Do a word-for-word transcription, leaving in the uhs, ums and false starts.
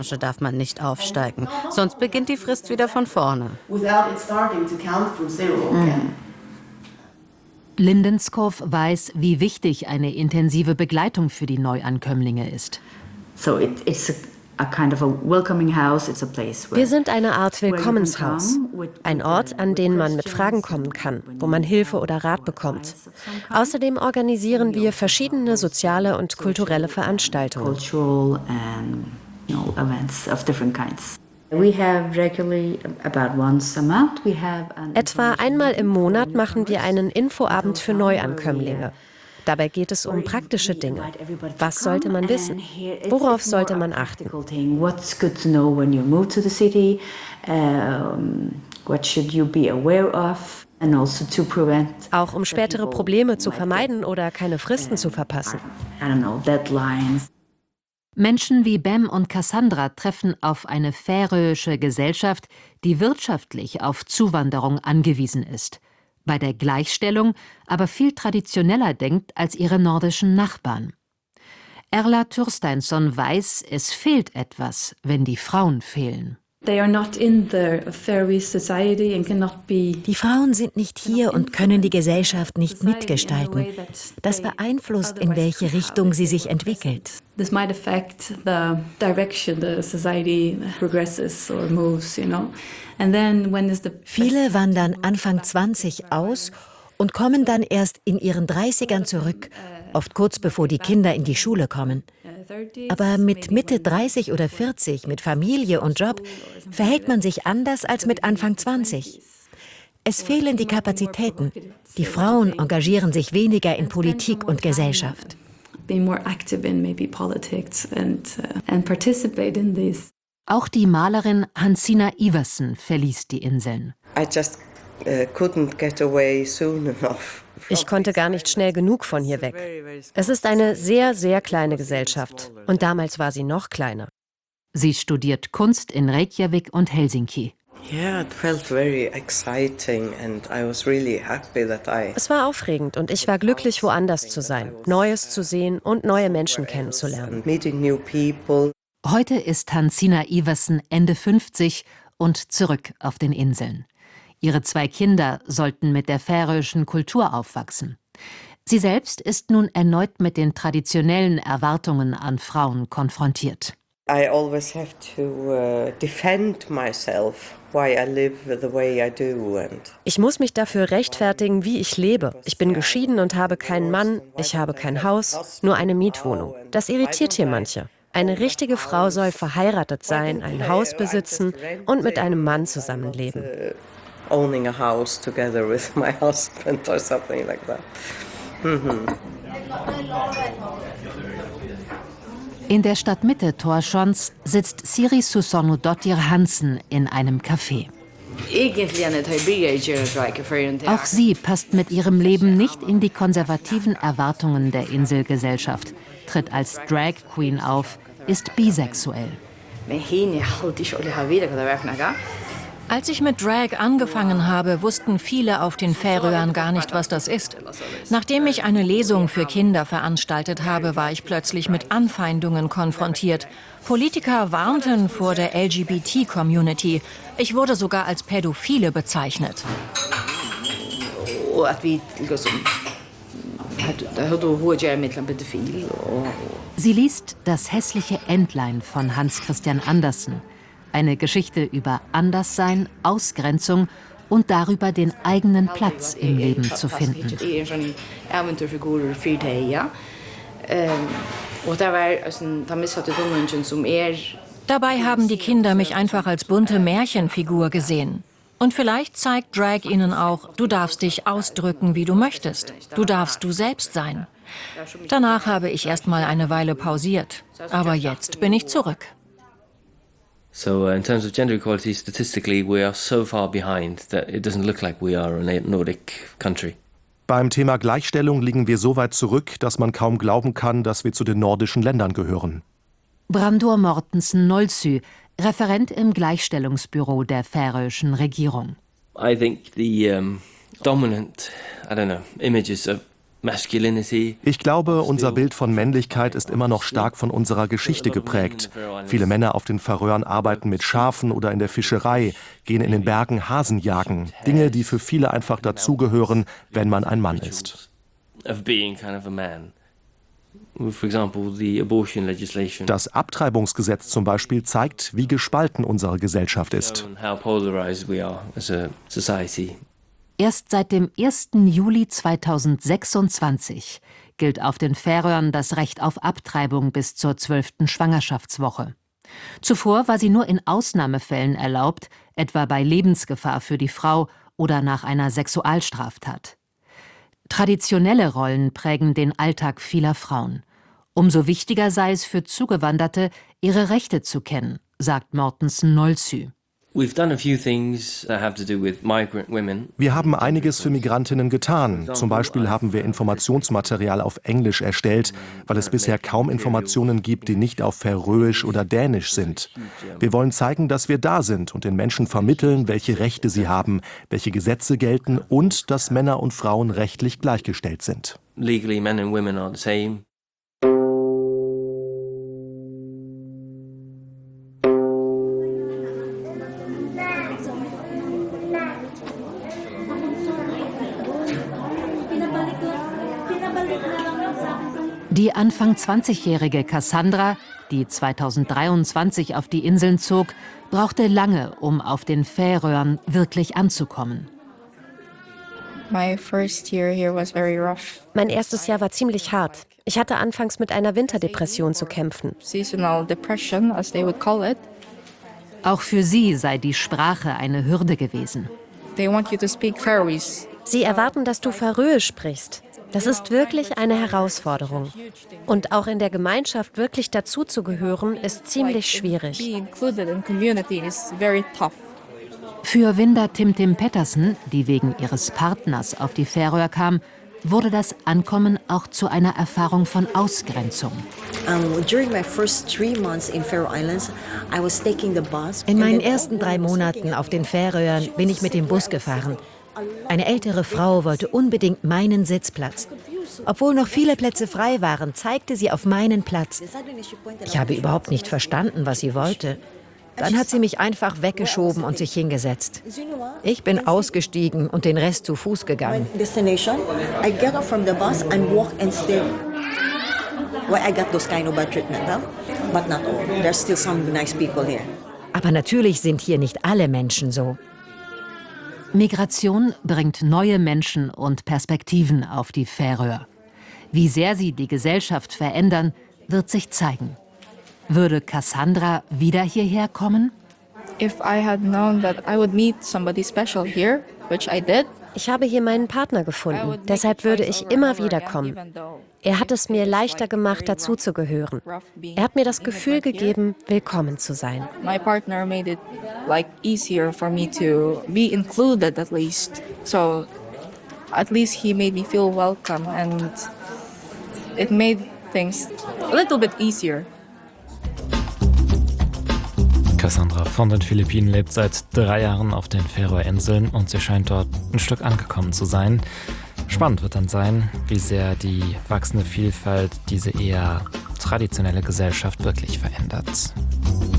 darf man nicht aufsteigen, sonst beginnt die Frist wieder von vorne. Lindenskov weiß, wie wichtig eine intensive Begleitung für die Neuankömmlinge ist. Wir sind eine Art Willkommenshaus, ein Ort, an den man mit Fragen kommen kann, wo man Hilfe oder Rat bekommt. Außerdem organisieren wir verschiedene soziale und kulturelle Veranstaltungen. Etwa einmal im Monat machen wir einen Infoabend für Neuankömmlinge. Dabei geht es um praktische Dinge. Was sollte man wissen? Worauf sollte man achten? Auch um spätere Probleme zu vermeiden oder keine Fristen zu verpassen. Menschen wie Bem und Cassandra treffen auf eine färöische Gesellschaft, die wirtschaftlich auf Zuwanderung angewiesen ist, bei der Gleichstellung aber viel traditioneller denkt als ihre nordischen Nachbarn. Erla Thorsteinsson weiß, es fehlt etwas, wenn die Frauen fehlen. Die Frauen sind nicht hier und können die Gesellschaft nicht mitgestalten. Das beeinflusst, in welche Richtung sie sich entwickelt. Viele wandern Anfang zwanzig aus und kommen dann erst in ihren dreißigern zurück, oft kurz bevor die Kinder in die Schule kommen. Aber mit Mitte dreißig oder vierzig, mit Familie und Job, verhält man sich anders als mit Anfang zwanzig. Es fehlen die Kapazitäten. Die Frauen engagieren sich weniger in Politik und Gesellschaft. Auch die Malerin Hansina Iversen verließ die Inseln. Ich konnte gar nicht schnell genug von hier weg. Es ist eine sehr, sehr kleine Gesellschaft. Und damals war sie noch kleiner. Sie studiert Kunst in Reykjavik und Helsinki. Es war aufregend und ich war glücklich, woanders zu sein, Neues zu sehen und neue Menschen kennenzulernen. Heute ist Hansina Iversen Ende fünfzig und zurück auf den Inseln. Ihre zwei Kinder sollten mit der färöischen Kultur aufwachsen. Sie selbst ist nun erneut mit den traditionellen Erwartungen an Frauen konfrontiert. I always have to uh, defend myself why I live the way I do. And ich muss mich dafür rechtfertigen, wie ich lebe. Ich bin geschieden und habe keinen Mann, ich habe kein Haus, nur eine Mietwohnung. Das irritiert hier manche. Eine richtige Frau soll verheiratet sein, ein Haus besitzen und mit einem Mann zusammenleben. Owning a house together with my husband or something like that. Mm-hmm. In der Stadtmitte Tórshavns sitzt Siri Susanudottir Hansen in einem Café. Auch sie passt mit ihrem Leben nicht in die konservativen Erwartungen der Inselgesellschaft, tritt als Drag Queen auf, ist bisexuell. Als ich mit Drag angefangen habe, wussten viele auf den Färöern gar nicht, was das ist. Nachdem ich eine Lesung für Kinder veranstaltet habe, war ich plötzlich mit Anfeindungen konfrontiert. Politiker warnten vor der L G B T-Community. Ich wurde sogar als Pädophile bezeichnet. Sie liest Das hässliche Entlein von Hans Christian Andersen. Eine Geschichte über Anderssein, Ausgrenzung und darüber, den eigenen Platz im Leben zu finden. Dabei haben die Kinder mich einfach als bunte Märchenfigur gesehen. Und vielleicht zeigt Drag ihnen auch, du darfst dich ausdrücken, wie du möchtest. Du darfst du selbst sein. Danach habe ich erst mal eine Weile pausiert. Aber jetzt bin ich zurück. So uh, in terms of gender equality, statistically we are so far behind that it doesn't look like we are a Nordic country. Beim Thema Gleichstellung liegen wir so weit zurück, dass man kaum glauben kann, dass wir zu den nordischen Ländern gehören. Brandur Mortensen Nolsø, Referent im Gleichstellungsbüro der färöischen Regierung. I think the um, dominant, I don't know, images of masculinity. Ich glaube, unser Bild von Männlichkeit ist immer noch stark von unserer Geschichte geprägt. Viele Männer auf den Färöern arbeiten mit Schafen oder in der Fischerei, gehen in den Bergen Hasen jagen. Dinge, die für viele einfach dazugehören, wenn man ein Mann ist. Of being kind of a man. For example, the abortion legislation. Das Abtreibungsgesetz zum Beispiel zeigt, wie gespalten unsere Gesellschaft ist. How polarized we are as a society. Erst seit dem ersten Juli zweitausendsechsundzwanzig gilt auf den Färöern das Recht auf Abtreibung bis zur zwölften Schwangerschaftswoche. Zuvor war sie nur in Ausnahmefällen erlaubt, etwa bei Lebensgefahr für die Frau oder nach einer Sexualstraftat. Traditionelle Rollen prägen den Alltag vieler Frauen. Umso wichtiger sei es für Zugewanderte, ihre Rechte zu kennen, sagt Mortensen Nolsø. We've done a few things that have to do with migrant women. Wir haben einiges für Migrantinnen getan. Zum Beispiel haben wir Informationsmaterial auf Englisch erstellt, weil es bisher kaum Informationen gibt, die nicht auf Färöisch oder Dänisch sind. Wir wollen zeigen, dass wir da sind und den Menschen vermitteln, welche Rechte sie haben, welche Gesetze gelten und dass Männer und Frauen rechtlich gleichgestellt sind. Legally, men and women are the same. Die Anfang zwanzigjährige Cassandra, die zweitausenddreiundzwanzig auf die Inseln zog, brauchte lange, um auf den Färöern wirklich anzukommen. My first year here was very rough. Mein erstes Jahr war ziemlich hart. Ich hatte anfangs mit einer Winterdepression zu kämpfen. Seasonal depression, as they would call it. Auch für sie sei die Sprache eine Hürde gewesen. They want you to speak Faroese. Sie erwarten, dass du Färöisch sprichst. Das ist wirklich eine Herausforderung. Und auch in der Gemeinschaft wirklich dazuzugehören, ist ziemlich schwierig. Be included in community is very tough. Für Winda Timtim Pettersen, die wegen ihres Partners auf die Färöer kam, wurde das Ankommen auch zu einer Erfahrung von Ausgrenzung. In meinen ersten drei Monaten auf den Färöern bin ich mit dem Bus gefahren. Eine ältere Frau wollte unbedingt meinen Sitzplatz. Obwohl noch viele Plätze frei waren, zeigte sie auf meinen Platz. Ich habe überhaupt nicht verstanden, was sie wollte. Dann hat sie mich einfach weggeschoben und sich hingesetzt. Ich bin ausgestiegen und den Rest zu Fuß gegangen. Aber natürlich sind hier nicht alle Menschen so. Migration bringt neue Menschen und Perspektiven auf die Färöer. Wie sehr sie die Gesellschaft verändern, wird sich zeigen. Würde Cassandra wieder hierher kommen? If I had known that I would meet somebody special here, which I did, Ich habe hier meinen Partner gefunden, deshalb würde ich immer wieder kommen. Er hat es mir leichter gemacht, dazuzugehören. Er hat mir das Gefühl gegeben, willkommen zu sein. my partner made it like easier for me to be included at least. So at least he made me feel welcome and it made things a little bit easier. Cassandra von den Philippinen lebt seit drei Jahren auf den Färöerinseln und sie scheint dort ein Stück angekommen zu sein. Spannend wird dann sein, wie sehr die wachsende Vielfalt diese eher traditionelle Gesellschaft wirklich verändert.